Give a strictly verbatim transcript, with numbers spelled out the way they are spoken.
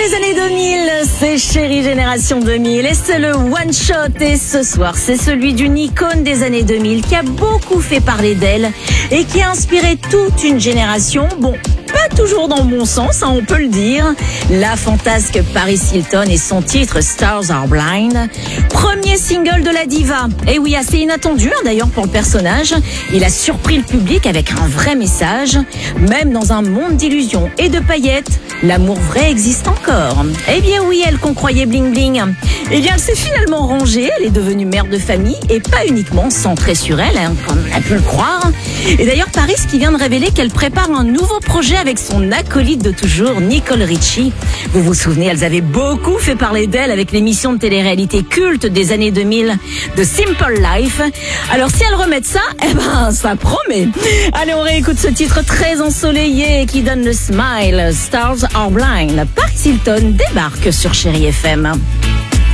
les années deux mille, c'est Chérie Génération deux mille et c'est le One Shot. Et ce soir, c'est celui d'une icône des années deux mille qui a beaucoup fait parler d'elle et qui a inspiré toute une génération. Bon, pas toujours dans le bon sens, hein, on peut le dire. La fantasque Paris Hilton et son titre Stars Are Blind. Premier single de la diva. Et oui, assez inattendu hein, d'ailleurs pour le personnage. Il a surpris le public avec un vrai message. Même dans un monde d'illusions et de paillettes, l'amour vrai existe encore. Eh bien oui, elle qu'on croyait bling bling. Eh bien elle s'est finalement rangée, elle est devenue mère de famille et pas uniquement centrée sur elle, hein, comme on a pu le croire. Et d'ailleurs Paris qui vient de révéler qu'elle prépare un nouveau projet avec son acolyte de toujours, Nicole Richie. Vous vous souvenez, elles avaient beaucoup fait parler d'elle avec l'émission de télé-réalité culte des années deux mille, The Simple Life. Alors si elles remettent ça, eh ben ça promet. Allez, on réécoute ce titre très ensoleillé qui donne le smile. Stars Are Blind. Paris Hilton débarque sur Chérie F M.